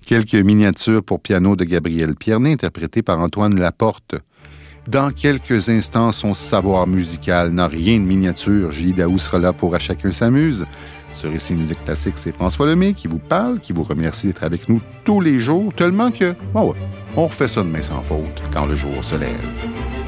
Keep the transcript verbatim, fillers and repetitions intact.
quelques miniatures pour piano de Gabriel Pierné, interprétées par Antoine Laporte. Dans quelques instants, son savoir musical n'a rien de miniature. Julie Daou sera là pour À chacun s'amuse. Sur Ici Musique Classique, c'est François Lemay qui vous parle, qui vous remercie d'être avec nous tous les jours, tellement que, bon ouais, on refait ça demain sans faute quand le jour se lève.